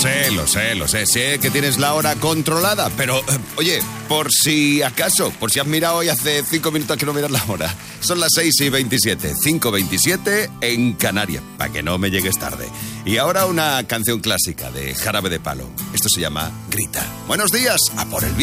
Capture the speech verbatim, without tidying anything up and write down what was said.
sé, lo sé, lo sé. Sé que tienes la hora controlada, pero, eh, oye, por si acaso, por si has mirado y hace cinco minutos que no miras la hora. Son las seis y veintisiete, cinco veintisiete en Canarias, para que no me llegues tarde. Y ahora una canción clásica de Jarabe de Palo. Esto se llama Grita. Buenos días, a por el bien.